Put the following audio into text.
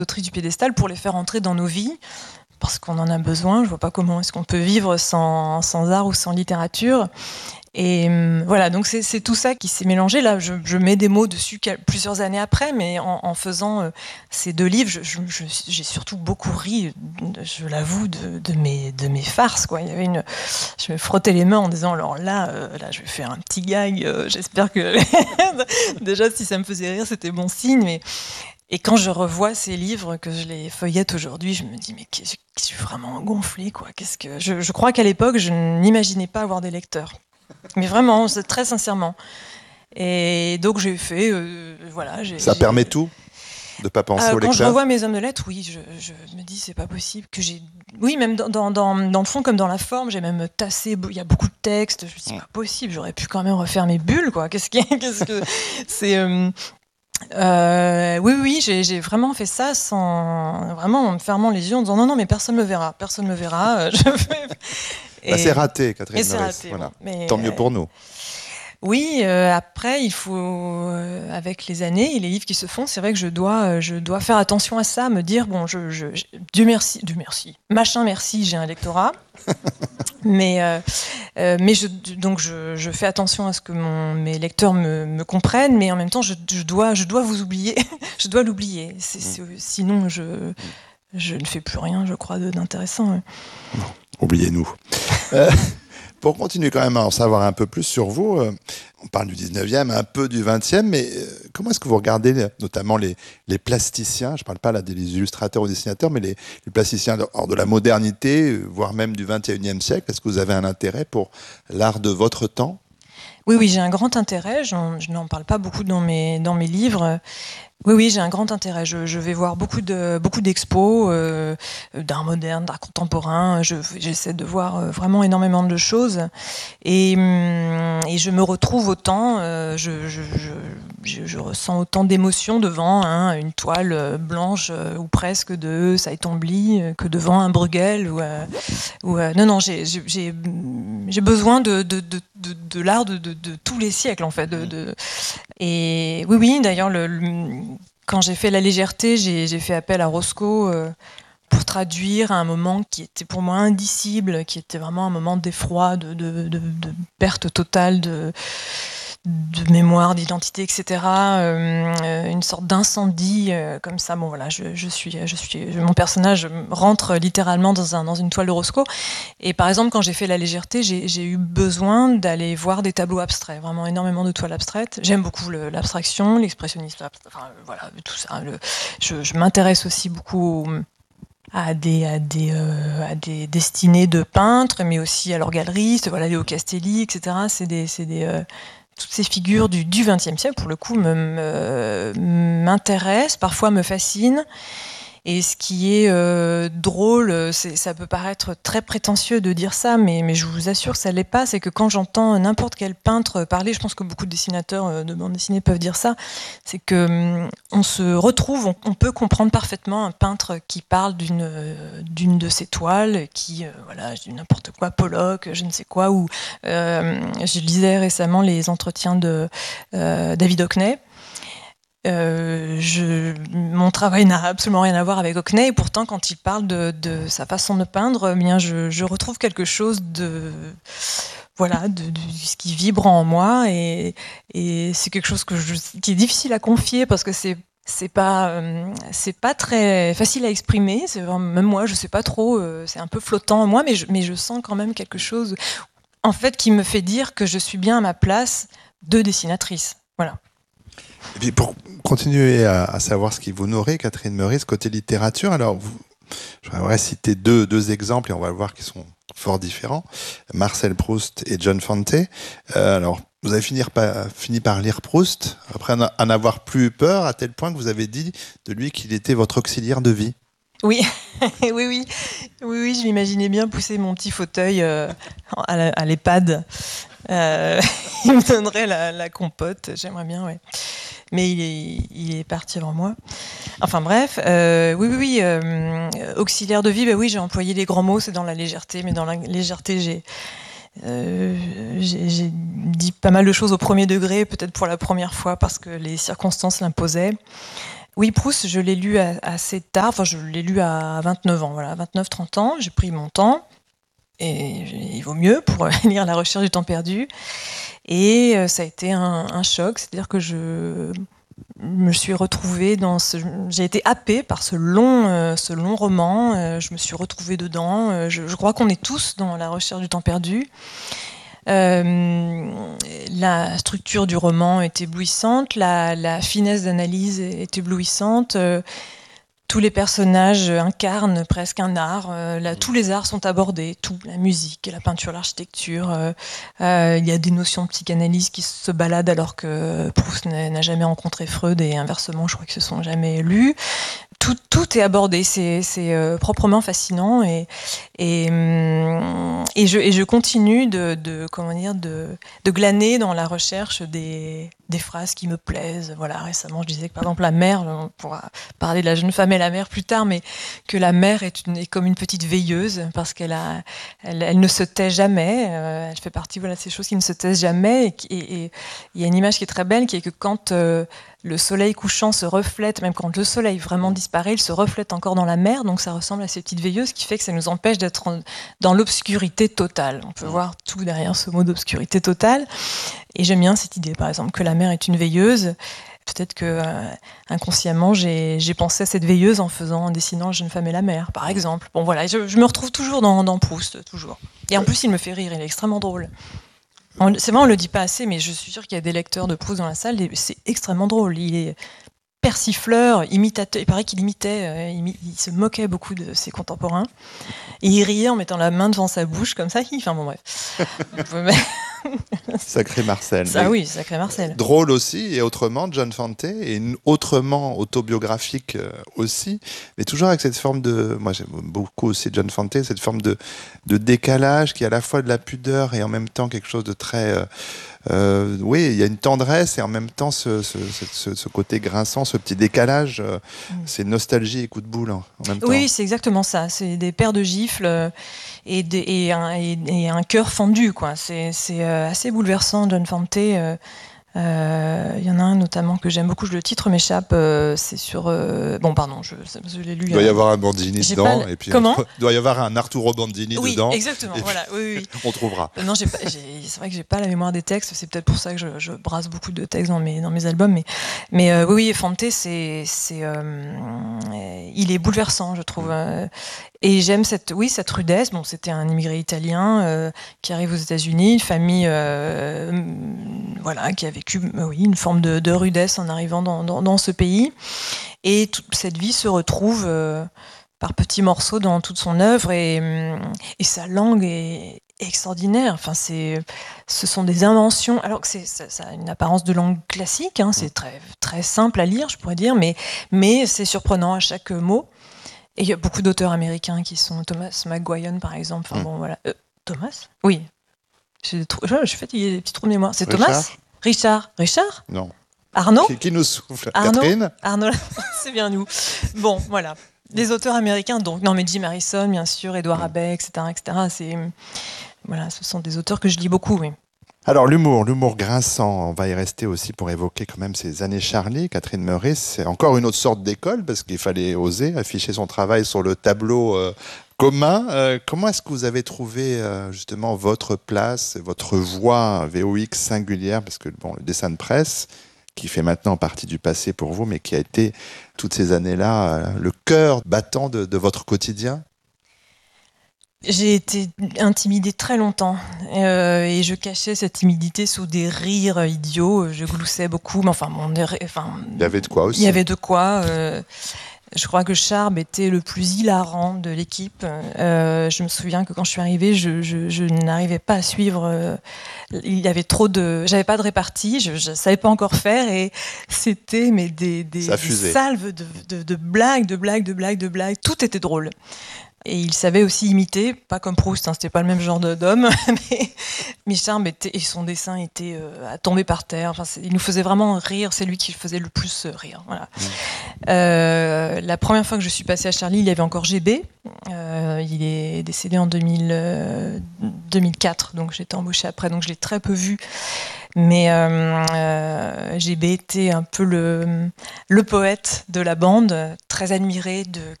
autrices du piédestal pour les faire entrer dans nos vies, parce qu'on en a besoin. Je vois pas comment est-ce qu'on peut vivre sans art ou sans littérature. Et voilà, donc c'est tout ça qui s'est mélangé. Là, je mets des mots dessus plusieurs années après, mais en faisant ces 2 livres, j'ai surtout beaucoup ri, je l'avoue, de mes farces, quoi. Il y avait je me frottais les mains en disant, alors là, je vais faire un petit gag, j'espère que... Déjà, si ça me faisait rire, c'était bon signe, mais... Et quand je revois ces livres, que je les feuillette aujourd'hui, je me dis, mais je suis vraiment gonflée, quoi. Je crois qu'à l'époque, je n'imaginais pas avoir des lecteurs. Mais vraiment, très sincèrement. Et donc j'ai fait, voilà. Ça permet tout de pas penser au lecteur. Quand je revois mes hommes de lettres, oui, je me dis c'est pas possible que j'ai. Oui, même dans le fond comme dans la forme, j'ai même tassé. Il y a beaucoup de textes. Je me dis c'est pas possible. J'aurais pu quand même refaire mes bulles, quoi. Qu'est-ce que c'est oui, j'ai vraiment fait ça vraiment en me fermant les yeux en disant non, mais personne me verra. C'est raté, Catherine Meurice. Raté, voilà. Bon, mais, tant mieux pour nous. Oui, après, il faut, avec les années et les livres qui se font, c'est vrai que je dois faire attention à ça, me dire, bon, Dieu merci, machin merci, j'ai un lectorat, mais je fais attention à ce que mes lecteurs me comprennent, mais en même temps, je dois vous oublier, je dois l'oublier, sinon je ne fais plus rien, je crois, d'intéressant. Ouais. Non, oubliez-nous. Pour continuer quand même à en savoir un peu plus sur vous, on parle du 19e, un peu du 20e, mais comment est-ce que vous regardez notamment les plasticiens, je ne parle pas là des illustrateurs ou dessinateurs, mais les plasticiens hors de la modernité, voire même du 21e siècle, est-ce que vous avez un intérêt pour l'art de votre temps ? Oui, j'ai un grand intérêt, je n'en parle pas beaucoup dans mes livres. Oui, j'ai un grand intérêt. Je vais voir beaucoup d'expos, d'art moderne, d'art contemporain. J'essaie de voir vraiment énormément de choses. Et je me retrouve autant, je ressens autant d'émotions devant une toile blanche ou presque de Saïd-Tombly que devant un Bruegel. Non, j'ai besoin de l'art de tous les siècles, en fait. Et oui, d'ailleurs, quand j'ai fait La légèreté, j'ai fait appel à Roscoe pour traduire un moment qui était pour moi indicible, qui était vraiment un moment d'effroi, de perte totale de mémoire, d'identité, etc. Une sorte d'incendie comme ça. Bon voilà, mon personnage rentre littéralement dans une toile de Roscoe. Et par exemple, quand j'ai fait La légèreté, j'ai eu besoin d'aller voir des tableaux abstraits, vraiment énormément de toiles abstraites. J'aime beaucoup l'abstraction, l'expressionnisme, enfin voilà, tout ça. Je m'intéresse aussi beaucoup à des destinées de peintres, mais aussi à leurs galeristes, voilà, Léo Castelli, etc. Toutes ces figures du XXe siècle, pour le coup, m'intéressent, parfois me fascinent. Et ce qui est drôle, ça peut paraître très prétentieux de dire ça, mais je vous assure que ça ne l'est pas, c'est que quand j'entends n'importe quel peintre parler, je pense que beaucoup de dessinateurs de bande dessinée peuvent dire ça, c'est que on se retrouve, on peut comprendre parfaitement un peintre qui parle d'une de ses toiles, qui, voilà, je dis n'importe quoi, Pollock, je ne sais quoi, ou je lisais récemment les entretiens de David Hockney. Mon travail n'a absolument rien à voir avec Hockney, et pourtant quand il parle de sa façon de peindre, bien je retrouve quelque chose de ce qui vibre en moi, et c'est quelque chose qui est difficile à confier parce que c'est pas très facile à exprimer. Même moi, je sais pas trop. C'est un peu flottant en moi, mais je sens quand même quelque chose, en fait, qui me fait dire que je suis bien à ma place de dessinatrice. Voilà. Et puis pour continuer à savoir ce qui vous nourrit, Catherine Meurice, côté littérature, alors j'aimerais citer deux exemples et on va le voir qui sont fort différents. Marcel Proust et John Fante. Alors, vous avez fini par lire Proust, après en avoir plus peur, à tel point que vous avez dit de lui qu'il était votre auxiliaire de vie. Oui, oui, je m'imaginais bien pousser mon petit fauteuil à l'EHPAD. Il me donnerait la compote, j'aimerais bien, ouais. Mais il est parti avant moi. Enfin bref, oui, auxiliaire de vie, oui, j'ai employé les grands mots, c'est dans La légèreté, mais dans La légèreté, j'ai dit pas mal de choses au premier degré, peut-être pour la première fois, parce que les circonstances l'imposaient. Oui, Proust, je l'ai lu assez tard, enfin je l'ai lu à 29 ans, voilà, 29-30 ans, j'ai pris mon temps, et il vaut mieux pour lire La recherche du temps perdu. Et ça a été un choc, c'est-à-dire que je me suis retrouvée j'ai été happée par ce long roman, je me suis retrouvée dedans, je crois qu'on est tous dans La recherche du temps perdu. La structure du roman est éblouissante, la finesse d'analyse est éblouissante. Tous les personnages incarnent presque un art. Tous les arts sont abordés, tout, la musique, la peinture, l'architecture. Il y a des notions de psychanalyse qui se baladent alors que Proust n'a jamais rencontré Freud et inversement, je crois qu'ils se sont jamais lus. Tout est abordé, c'est proprement fascinant et je continue de glaner dans la recherche des phrases qui me plaisent. Voilà, récemment je disais que par exemple la mère, on pourra parler de La jeune femme et la mère plus tard, mais que la mère est comme une petite veilleuse parce elle ne se tait jamais. Elle fait partie de ces choses qui ne se taisent jamais et il y a une image qui est très belle qui est que quand le soleil couchant se reflète, même quand le soleil vraiment disparaît, il se reflète encore dans la mer, donc ça ressemble à ces petites veilleuses, qui fait que ça nous empêche d'être dans l'obscurité totale. On peut voir tout derrière ce mot d'obscurité totale. Et j'aime bien cette idée, par exemple, que la mer est une veilleuse. Peut-être que inconsciemment, j'ai pensé à cette veilleuse en dessinant La jeune femme et la mer, par exemple. Bon voilà, je me retrouve toujours dans Proust, toujours. Et en plus, il me fait rire, il est extrêmement drôle. C'est vrai, on le dit pas assez, mais je suis sûre qu'il y a des lecteurs de Proust dans la salle, et c'est extrêmement drôle. Il est persifleur, imitateur. Il paraît qu'il imitait, il se moquait beaucoup de ses contemporains. Et il riait en mettant la main devant sa bouche, comme ça. Enfin bon, bref. Sacré Marcel. Ah oui, sacré Marcel. Drôle aussi, et autrement, John Fante, et autrement autobiographique aussi, mais toujours avec cette forme de... Moi, j'aime beaucoup aussi John Fante, cette forme de décalage qui est à la fois de la pudeur et en même temps quelque chose de très... oui, il y a une tendresse et en même temps ce côté grinçant, ce petit décalage, c'est nostalgie et coup de boule en même temps. Oui, c'est exactement ça. C'est des paires de gifles et un cœur fendu, quoi. C'est assez bouleversant, John Fante. Il y en a un notamment que j'aime beaucoup, le titre m'échappe, c'est sur... bon, pardon, je l'ai lu. Il doit y avoir un Bandini dedans. Et puis Comment ? il doit y avoir un Arturo Bandini dedans. Oui, exactement, voilà. Oui. On trouvera. Non, c'est vrai que j'ai pas la mémoire des textes, c'est peut-être pour ça que je brasse beaucoup de textes dans mes albums, mais oui, Fante, il est bouleversant, je trouve. Et j'aime cette rudesse. Bon, c'était un immigré italien qui arrive aux États-Unis, une famille qui a vécu une forme de rudesse en arrivant dans ce pays. Et toute cette vie se retrouve par petits morceaux dans toute son œuvre. Et sa langue est extraordinaire. Enfin, ce sont des inventions. Alors que ça a une apparence de langue classique. Hein, c'est très, très simple à lire, je pourrais dire, mais c'est surprenant à chaque mot. Et il y a beaucoup d'auteurs américains qui sont Thomas McGuigan, par exemple. Enfin bon, voilà. Thomas ? Oui. Je suis fatiguée, des petits trous de mémoire. C'est Thomas ? Richard ? Non. Arnaud ? Qui nous souffle ? Arnaud ? Catherine ? Arnaud, c'est bien nous. Bon, voilà. Des auteurs américains, donc. Non, mais Jim Harrison, bien sûr, Edouard Abbey, etc. Voilà, ce sont des auteurs que je lis beaucoup, oui. Alors l'humour grinçant, on va y rester aussi pour évoquer quand même ces années Charlie. Catherine Meurice, c'est encore une autre sorte d'école parce qu'il fallait oser afficher son travail sur le tableau commun. Comment est-ce que vous avez trouvé justement votre place, votre voix VOX singulière, parce que le dessin de presse, qui fait maintenant partie du passé pour vous, mais qui a été toutes ces années-là le cœur battant de votre quotidien? J'ai été intimidée très longtemps et je cachais cette timidité sous des rires idiots. Je gloussais beaucoup, mais il y avait de quoi aussi. Il y avait de quoi. Je crois que Charb était le plus hilarant de l'équipe. Je me souviens que quand je suis arrivée, je n'arrivais pas à suivre. Il y avait j'avais pas de répartie, je savais pas encore faire et c'était des salves de blagues. Tout était drôle. Et il savait aussi imiter, pas comme Proust, hein, c'était pas le même genre d'homme, mais Charb et son dessin était à tomber par terre. Enfin, il nous faisait vraiment rire, c'est lui qui faisait le plus rire. Voilà. La première fois que je suis passée à Charlie, il y avait encore GB. Il est décédé en 2004, donc j'étais embauchée après, donc je l'ai très peu vu. Mais GB était un peu le poète de la bande, très admiré de